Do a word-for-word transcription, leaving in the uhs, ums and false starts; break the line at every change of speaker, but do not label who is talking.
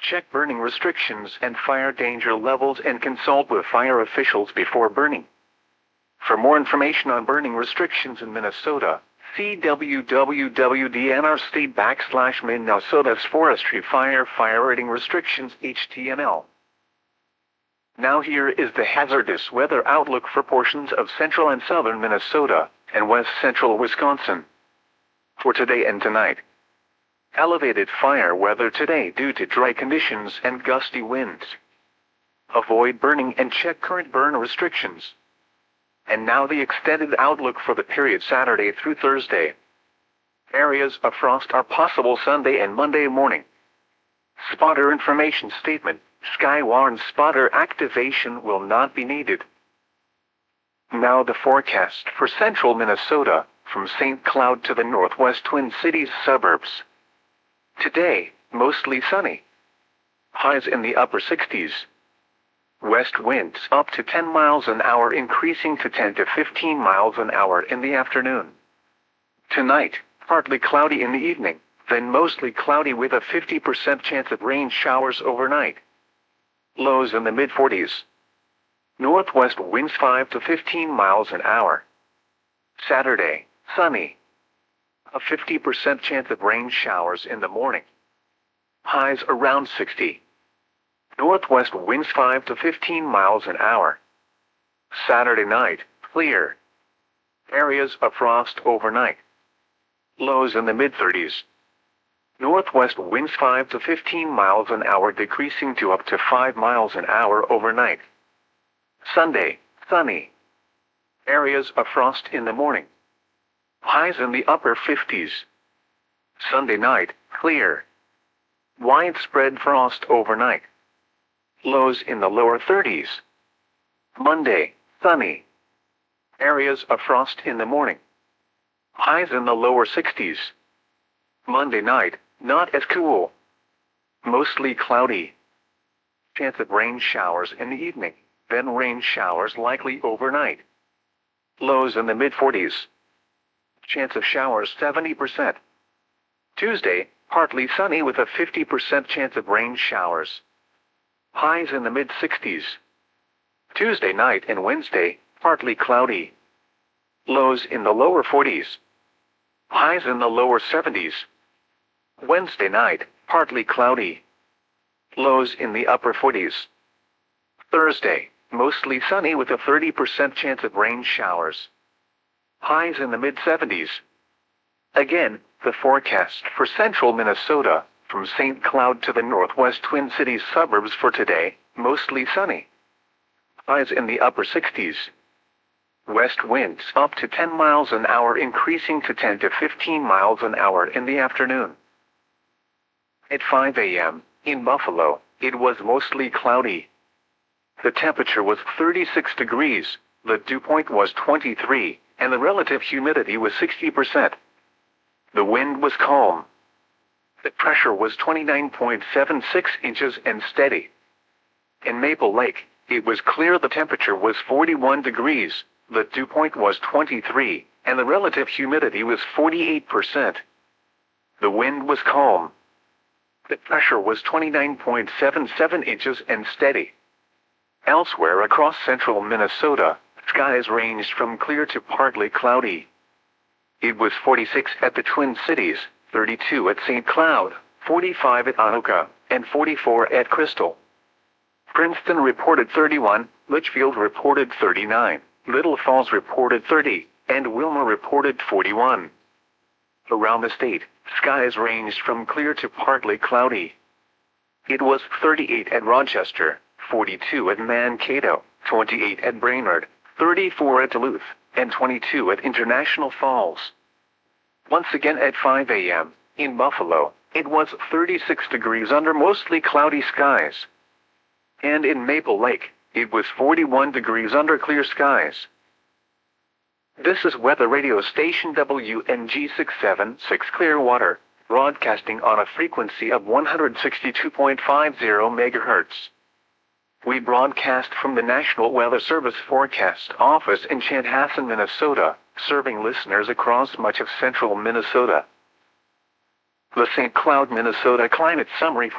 check burning restrictions and fire danger levels and consult with fire officials before burning. For more information on burning restrictions in Minnesota, see w w w dot d n r state backslash Minnesota's Forestry Fire Firefighting Restrictions H T M L. Now here is the hazardous weather outlook for portions of central and southern Minnesota and west central Wisconsin for today and tonight. Elevated fire weather today due to dry conditions and gusty winds. Avoid burning and check current burn restrictions. And now the extended outlook for the period Saturday through Thursday. Areas of frost are possible Sunday and Monday morning. Spotter information statement: Skywarn spotter activation will not be needed. Now the forecast for central Minnesota, from Saint Cloud to the northwest Twin Cities suburbs. Today, mostly sunny. Highs in the upper sixties. West winds up to ten miles an hour, increasing to ten to fifteen miles an hour in the afternoon. Tonight, partly cloudy in the evening, then mostly cloudy with a fifty percent chance of rain showers overnight. Lows in the mid forties. Northwest winds five to fifteen miles an hour. Saturday, sunny. A fifty percent chance of rain showers in the morning. Highs around sixty. Northwest winds five to fifteen miles an hour. Saturday night, clear. Areas of frost overnight. Lows in the mid thirties. Northwest winds five to fifteen miles an hour, decreasing to up to five miles an hour overnight. Sunday, sunny. Areas of frost in the morning. Highs in the upper fifties. Sunday night, clear. Widespread frost overnight. Lows in the lower thirties. Monday, sunny. Areas of frost in the morning. Highs in the lower sixties. Monday night, not as cool. Mostly cloudy. Chance of rain showers in the evening, then rain showers likely overnight. Lows in the mid forties. Chance of showers seventy percent. Tuesday, partly sunny with a fifty percent chance of rain showers. Highs in the mid sixties. Tuesday night and Wednesday, partly cloudy. Lows in the lower forties. Highs in the lower seventies. Wednesday night, partly cloudy. Lows in the upper forties. Thursday, mostly sunny with a thirty percent chance of rain showers. Highs in the mid seventies. Again, the forecast for central Minnesota, from Saint Cloud to the northwest Twin Cities suburbs for today, mostly sunny. Highs in the upper sixties. West winds up to ten miles an hour, increasing to ten to fifteen miles an hour in the afternoon. At five a m, in Buffalo, it was mostly cloudy. The temperature was thirty-six degrees, the dew point was twenty-three, and the relative humidity was sixty percent. The wind was calm. The pressure was twenty-nine point seven six inches and steady. In Maple Lake, it was clear. The temperature was forty-one degrees, the dew point was twenty-three, and the relative humidity was forty-eight percent. The wind was calm. The pressure was twenty-nine point seven seven inches and steady. Elsewhere across central Minnesota, skies ranged from clear to partly cloudy. It was forty-six at the Twin Cities, thirty-two at Saint Cloud, forty-five at Anoka, and forty-four at Crystal. Princeton reported thirty-one, Litchfield reported thirty-nine, Little Falls reported thirty, and Wilmer reported forty-one. Around the state, skies ranged from clear to partly cloudy. It was thirty-eight at Rochester, forty-two at Mankato, twenty-eight at Brainerd, thirty-four at Duluth, and twenty-two at International Falls. Once again at five a m, in Buffalo, it was thirty-six degrees under mostly cloudy skies. And in Maple Lake, it was forty-one degrees under clear skies. This is weather radio station W N G six seven six Clearwater, broadcasting on a frequency of one hundred sixty-two point five zero megahertz. We broadcast from the National Weather Service Forecast Office in Chanhassen, Minnesota, serving listeners across much of central Minnesota. The Saint Cloud, Minnesota Climate Summary for